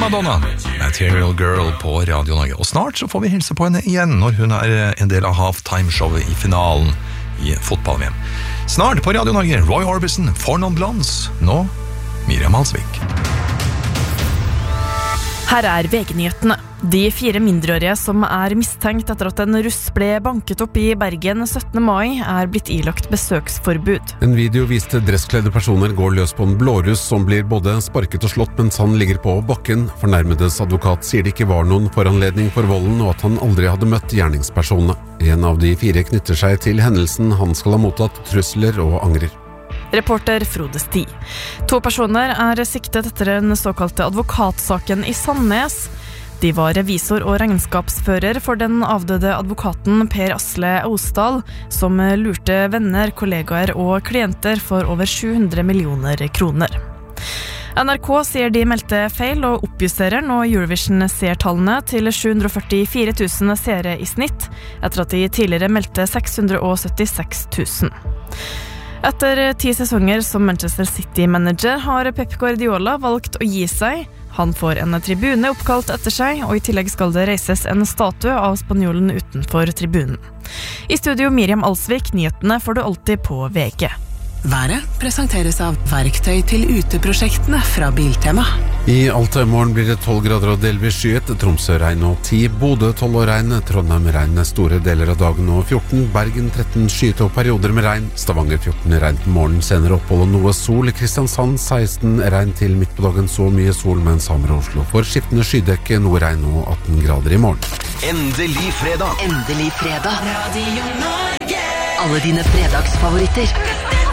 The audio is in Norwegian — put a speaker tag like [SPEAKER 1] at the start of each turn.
[SPEAKER 1] Madonna, Material Girl på Radio Norge. Og snart så får vi hilse på henne igjen når hun en del av halftime-showet i finalen i fotball-VM. Snart på Radio Norge, Roy Orbison, For Non Blondes. Nå, Miriam Halsvik.
[SPEAKER 2] Her VG-nyhetene. De 4 mindreårige som mistenkt etter at en russ ble banket opp i Bergen 17. mai blitt ilagt besøksforbud.
[SPEAKER 3] En video viste dresskledde personer går løs på en blåruss som blir både sparket og slått mens han ligger på bakken. Fornærmedes advokat sier det ikke var noen foranledning for volden og at han aldri hadde møtt gjerningspersonene. En av de 4 knytter seg til hendelsen. Han skal ha mottatt trusler og angrer.
[SPEAKER 2] Reporter Frode Sti. 2 personer siktet etter den såkalte advokatsaken i Sandnes. De var revisor og regnskapsfører for den avdøde advokaten Per Asle Austdal, som lurte venner, kollegaer og klienter for over 700 millioner kroner. NRK sier de meldte feil og oppjusterer nå Eurovision-seertallene til 744 000 seere i snitt, etter at de tidligere meldte 676 000. Etter 10 sesonger som Manchester City-manager har Pep Guardiola valgt å gi seg. Han får en tribune oppkalt etter seg, og i tillegg skal det reises en statue av spanjolen utenfor tribunen. I studio Miriam Alsvik, nyhetene får du alltid på VG.
[SPEAKER 4] Været presenteres av verktøy til uteprosjektene fra Biltema.
[SPEAKER 3] I Alta i morgen blir det 12 grader og delvis skyet, Tromsø regn og 10, Bodø 12 og regn, Trondheim regn store deler av dagen og 14, Bergen 13 skyet og perioder med regn, Stavanger 14 regn til morgen, senere opphold og noe sol, Kristiansand 16 regn til midt på dagen, så mye sol, mens Hamar og Oslo får skiftende skydekke, noe regn og 18 grader i morgen.
[SPEAKER 5] Endelig fredag!
[SPEAKER 4] Endelig fredag! Radio Norge! Alle dine fredagsfavoritter.